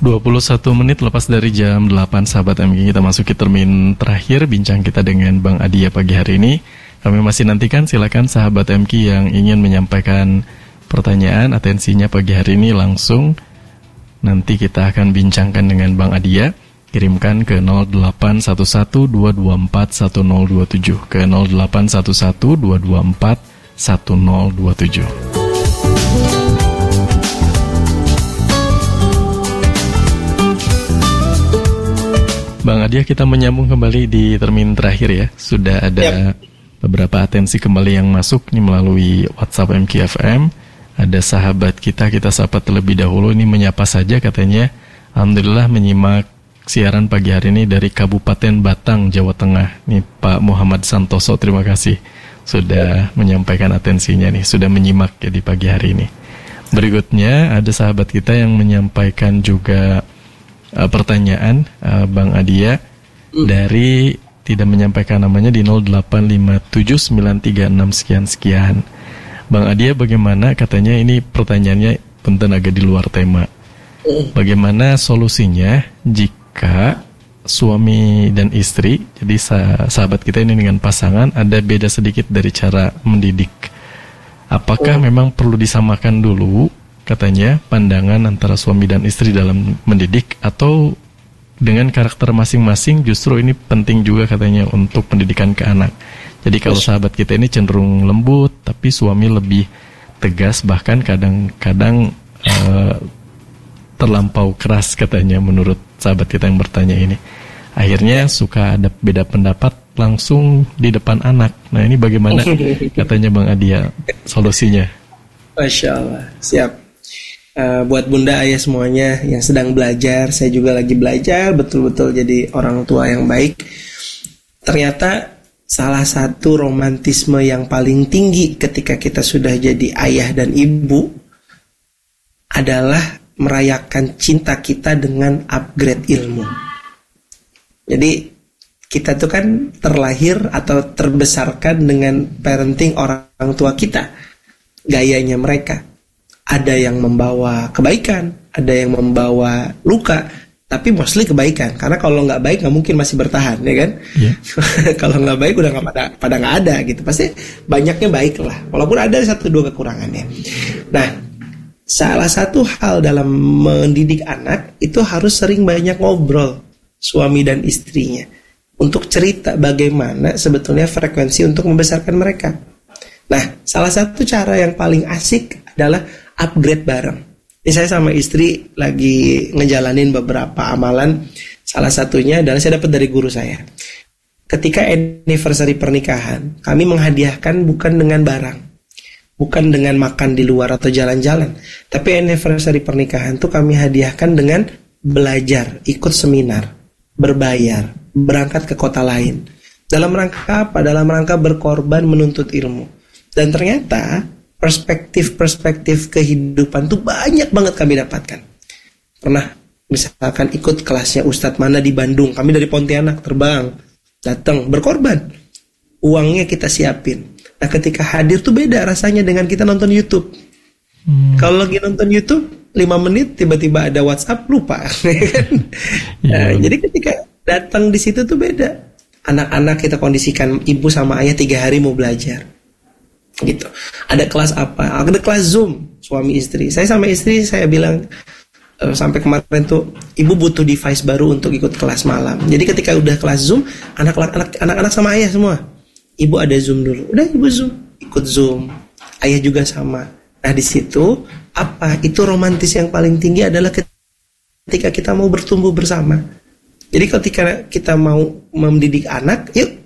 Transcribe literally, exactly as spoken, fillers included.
dua puluh satu menit lepas dari jam delapan, sahabat M G, kita masuk ke termin terakhir bincang kita dengan Bang Adia pagi hari ini. Kami masih nantikan, silakan sahabat M G yang ingin menyampaikan pertanyaan, atensinya pagi hari ini langsung nanti kita akan bincangkan dengan Bang Adia. Kirimkan ke nol delapan satu satu dua dua empat satu nol dua tujuh, ke nol delapan satu satu dua dua empat satu nol dua tujuh. Bang Adia, kita menyambung kembali di termin terakhir ya. Sudah ada yep. beberapa atensi kembali yang masuk nih melalui WhatsApp M K F M. Ada sahabat kita, kita sapa terlebih dahulu. Ini menyapa saja katanya. Alhamdulillah menyimak siaran pagi hari ini dari Kabupaten Batang, Jawa Tengah. Nih Pak Muhammad Santoso, terima kasih sudah menyampaikan atensinya nih, sudah menyimak ya di pagi hari ini. Berikutnya ada sahabat kita yang menyampaikan juga Uh, pertanyaan uh, Bang Adia mm. dari tidak menyampaikan namanya di nol delapan lima tujuh sembilan tiga enam sekian sekian. Bang Adia, bagaimana, katanya ini pertanyaannya punten agak di luar tema. Mm. Bagaimana solusinya jika suami dan istri, jadi sah- sahabat kita ini dengan pasangan ada beda sedikit dari cara mendidik. Apakah mm. memang perlu disamakan dulu katanya pandangan antara suami dan istri dalam mendidik, atau dengan karakter masing-masing justru ini penting juga katanya untuk pendidikan ke anak. Jadi kalau sahabat kita ini cenderung lembut tapi suami lebih tegas, bahkan kadang-kadang uh, terlampau keras katanya menurut sahabat kita yang bertanya ini. Akhirnya suka ada beda pendapat langsung di depan anak. Nah ini bagaimana katanya Bang Adia solusinya? Masya Allah, siap. Uh, buat bunda ayah semuanya yang sedang belajar, saya juga lagi belajar betul-betul jadi orang tua yang baik. Ternyata salah satu romantisme yang paling tinggi ketika kita sudah jadi ayah dan ibu adalah merayakan cinta kita dengan upgrade ilmu. Jadi kita tuh kan terlahir atau terbesarkan dengan parenting orang tua kita, gayanya mereka. Ada yang membawa kebaikan, ada yang membawa luka, tapi mostly kebaikan. Karena kalau nggak baik nggak mungkin masih bertahan, ya kan? Yeah. Kalau nggak baik udah nggak pada pada nggak ada gitu. Pasti banyaknya baik lah, walaupun ada satu dua kekurangannya. Nah, salah satu hal dalam mendidik anak itu harus sering banyak ngobrol suami dan istrinya untuk cerita bagaimana sebetulnya frekuensi untuk membesarkan mereka. Nah, salah satu cara yang paling asik adalah upgrade bareng. Ini saya sama istri lagi ngejalanin beberapa amalan. Salah satunya adalah saya dapat dari guru saya. Ketika anniversary pernikahan, kami menghadiahkan bukan dengan barang, bukan dengan makan di luar atau jalan-jalan, tapi anniversary pernikahan tuh kami hadiahkan dengan belajar, ikut seminar, berbayar, berangkat ke kota lain. Dalam rangka apa? Dalam rangka berkorban menuntut ilmu. Dan ternyata perspektif-perspektif kehidupan tuh banyak banget kami dapatkan. Pernah misalkan ikut kelasnya Ustadz mana di Bandung, kami dari Pontianak terbang, datang, berkorban, uangnya kita siapin. Nah ketika hadir tuh beda rasanya dengan kita nonton YouTube. hmm. Kalau lagi nonton YouTube lima menit tiba-tiba ada WhatsApp, lupa. Nah, jadi ketika datang di situ tuh beda. Anak-anak kita kondisikan ibu sama ayah tiga hari mau belajar gitu. Ada kelas apa? Ada kelas Zoom suami istri. Saya sama istri saya bilang uh, sampai kemarin tuh ibu butuh device baru untuk ikut kelas malam. Jadi ketika udah kelas Zoom, anak-anak anak-anak sama ayah semua. Ibu ada Zoom dulu. Udah ibu Zoom, ikut Zoom. Ayah juga sama. Nah, di situ apa? Itu romantis yang paling tinggi adalah ketika kita mau bertumbuh bersama. Jadi ketika kita mau mendidik anak, yuk